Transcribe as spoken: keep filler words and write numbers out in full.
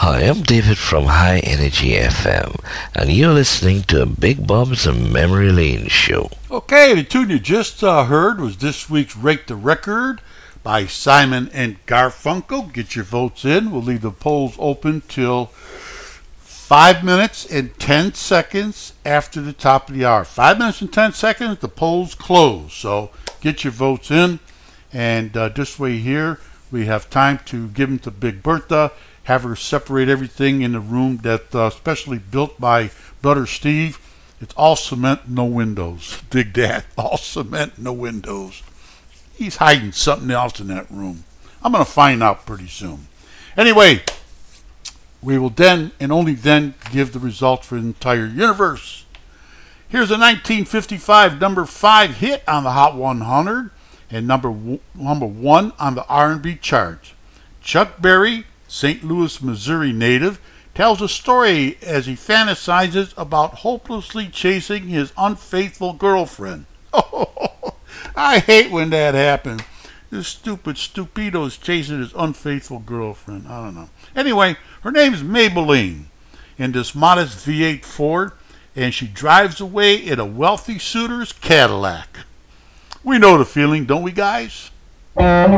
Hi, I'm David from High Energy F M, and you're listening to Big Bob's Memory Lane Show. Okay, the tune you just uh, heard was this week's Rate the Record by Simon and Garfunkel. Get your votes in. We'll leave the polls open till five minutes and ten seconds after the top of the hour. Five minutes and ten seconds, the polls close. So get your votes in. And uh, this way here, we have time to give them to Big Bertha, have her separate everything in the room that uh, specially built by Brother Steve. It's all cement, no windows. Dig that. All cement, no windows. He's hiding something else in that room. I'm going to find out pretty soon. Anyway, we will then and only then give the results for the entire universe. Here's a nineteen fifty-five number five hit on the Hot one hundred and number w- number one on the R and B charts. Chuck Berry, Saint Louis, Missouri native, tells a story as he fantasizes about hopelessly chasing his unfaithful girlfriend. Oh, I hate when that happens. This stupid stupido is chasing his unfaithful girlfriend. I don't know. Anyway, her name is Maybelline in this modest V eight Ford, and she drives away in a wealthy suitor's Cadillac. We know the feeling, don't we, guys?